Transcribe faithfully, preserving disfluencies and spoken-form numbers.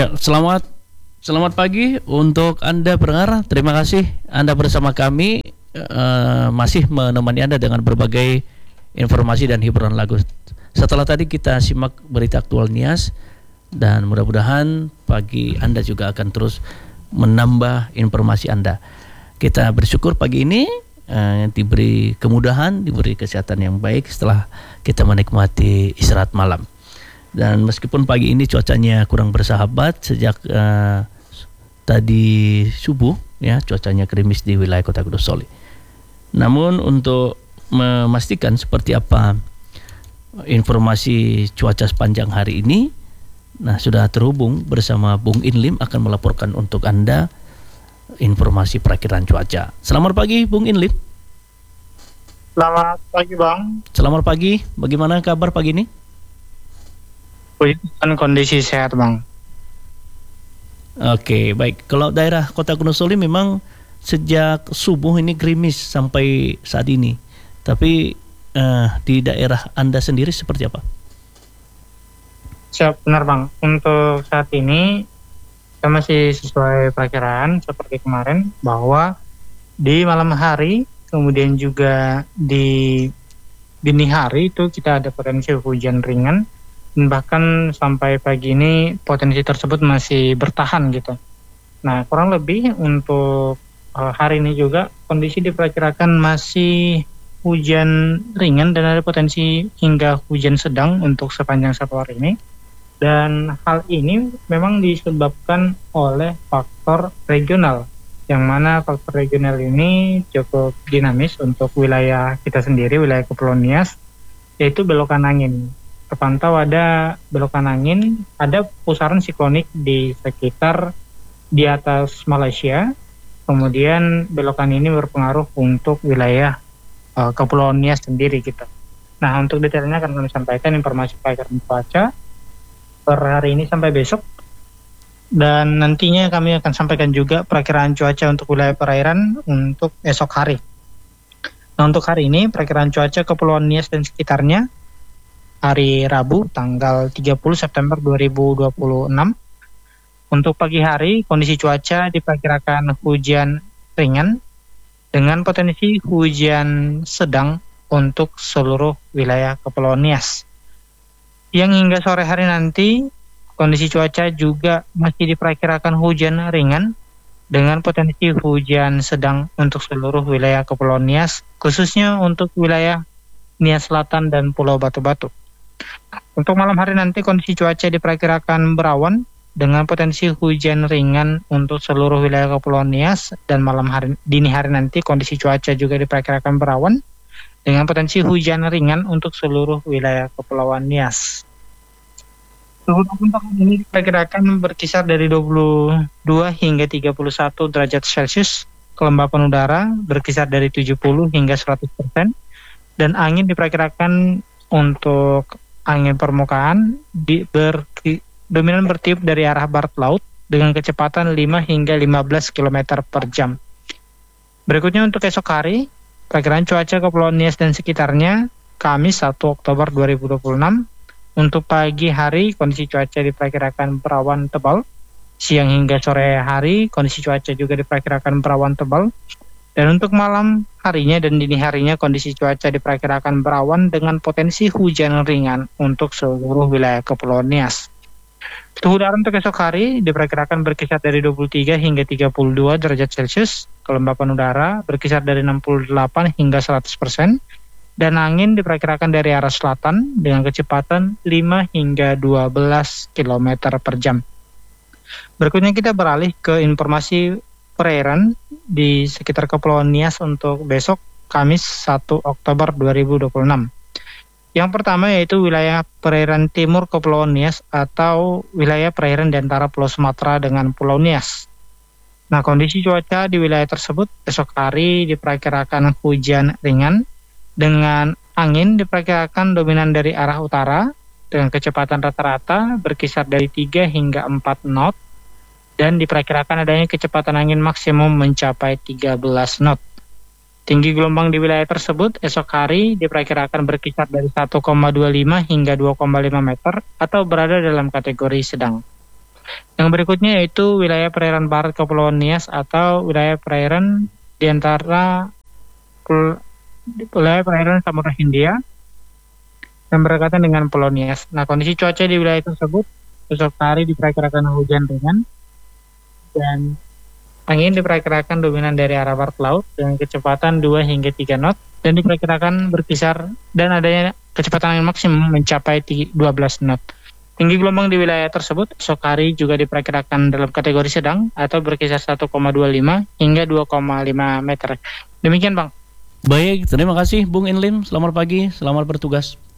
Ya, selamat selamat pagi untuk Anda pendengar. Terima kasih Anda bersama kami, uh, masih menemani Anda dengan berbagai informasi dan hiburan lagu. Setelah tadi kita simak berita aktual Nias, dan mudah-mudahan pagi Anda juga akan terus menambah informasi Anda. Kita bersyukur pagi ini uh, diberi kemudahan, diberi kesehatan yang baik setelah kita menikmati istirahat malam. Dan meskipun pagi ini cuacanya kurang bersahabat sejak uh, tadi subuh, ya, cuacanya gerimis di wilayah Kota Kudus Soli. Namun untuk memastikan seperti apa informasi cuaca sepanjang hari ini, nah sudah terhubung bersama Bung Inlim akan melaporkan untuk Anda informasi perakiran cuaca. Selamat pagi Bung Inlim. Selamat pagi Bang. Selamat pagi. Bagaimana kabar pagi ini? Puji kondisi sehat Bang. Oke, baik. Kalau daerah Kota Gunung Soli memang sejak subuh ini gerimis sampai saat ini. Tapi uh, di daerah Anda sendiri seperti apa? Siap, benar Bang. Untuk saat ini kita masih sesuai perakiraan seperti kemarin, bahwa di malam hari kemudian juga di dini hari itu kita ada potensi hujan ringan. Bahkan sampai pagi ini potensi tersebut masih bertahan gitu. Nah, kurang lebih untuk uh, hari ini juga kondisi diperkirakan masih hujan ringan dan ada potensi hingga hujan sedang untuk sepanjang satu hari ini. Dan hal ini memang disebabkan oleh faktor regional, yang mana faktor regional ini cukup dinamis untuk wilayah kita sendiri, wilayah Kepulauan Nias, yaitu belokan angin. Terpantau ada belokan angin, ada pusaran siklonik di sekitar di atas Malaysia. Kemudian belokan ini berpengaruh untuk wilayah uh, Kepulauan Nias sendiri gitu. Nah, untuk detailnya akan kami sampaikan informasi perakiran cuaca per hari ini sampai besok. Dan nantinya kami akan sampaikan juga perakiraan cuaca untuk wilayah perairan untuk esok hari. Nah, untuk hari ini perakiraan cuaca Kepulauan Nias dan sekitarnya hari Rabu tanggal tiga puluh September dua ribu dua puluh enam. Untuk pagi hari kondisi cuaca diperkirakan hujan ringan dengan potensi hujan sedang untuk seluruh wilayah Kepulauan Nias. Yang hingga sore hari nanti kondisi cuaca juga masih diperkirakan hujan ringan dengan potensi hujan sedang untuk seluruh wilayah Kepulauan Nias, khususnya untuk wilayah Nias Selatan dan Pulau Batu-Batu. Untuk malam hari nanti kondisi cuaca diperkirakan berawan dengan potensi hujan ringan untuk seluruh wilayah Kepulauan Nias, dan malam hari dini hari nanti kondisi cuaca juga diperkirakan berawan dengan potensi hujan ringan untuk seluruh wilayah Kepulauan Nias. Suhu untuk ini diperkirakan berkisar dari dua puluh dua hingga tiga puluh satu derajat Celcius, kelembapan udara berkisar dari tujuh puluh hingga seratus persen, dan angin diperkirakan untuk angin permukaan di, ber, dominan bertiup dari arah barat laut dengan kecepatan lima hingga lima belas kilometer per jam. Berikutnya untuk esok hari, perakiraan cuaca Kepulauan Nias dan sekitarnya Kamis satu Oktober dua ribu dua puluh enam. Untuk pagi hari kondisi cuaca diperkirakan berawan tebal. Siang hingga sore hari kondisi cuaca juga diperkirakan berawan tebal. Dan untuk malam harinya dan dini harinya kondisi cuaca diperkirakan berawan dengan potensi hujan ringan untuk seluruh wilayah Kepulauan Nias. Suhu udara untuk esok hari diperkirakan berkisar dari dua puluh tiga hingga tiga puluh dua derajat Celcius, kelembapan udara berkisar dari enam puluh delapan hingga seratus persen, dan angin diperkirakan dari arah selatan dengan kecepatan lima hingga dua belas kilometer per jam. Berikutnya kita beralih ke informasi perairan di sekitar Kepulauan Nias untuk besok Kamis satu Oktober dua ribu dua puluh enam. Yang pertama yaitu wilayah perairan timur Kepulauan Nias atau wilayah perairan di antara Pulau Sumatera dengan Pulau Nias. Nah, kondisi cuaca di wilayah tersebut esok hari diperkirakan hujan ringan dengan angin diperkirakan dominan dari arah utara dengan kecepatan rata-rata berkisar dari tiga hingga empat knot. Dan diperkirakan adanya kecepatan angin maksimum mencapai tiga belas knot. Tinggi gelombang di wilayah tersebut esok hari diperkirakan berkisar dari satu koma dua lima hingga dua koma lima meter atau berada dalam kategori sedang. Yang berikutnya yaitu wilayah perairan barat Kepulauan Nias atau wilayah perairan di antara wilayah perairan Samudra Hindia yang berdekatan dengan Pulau Nias. Nah, kondisi cuaca di wilayah tersebut esok hari diperkirakan hujan ringan dan angin diperkirakan dominan dari arah barat laut dengan kecepatan dua hingga tiga knot dan diperkirakan berkisar dan adanya kecepatan angin maksimum mencapai dua belas knot. Tinggi gelombang di wilayah tersebut esok hari juga diperkirakan dalam kategori sedang atau berkisar satu koma dua lima hingga dua koma lima meter. Demikian, Bang. Baik, terima kasih Bung Inlim. Selamat pagi, selamat bertugas.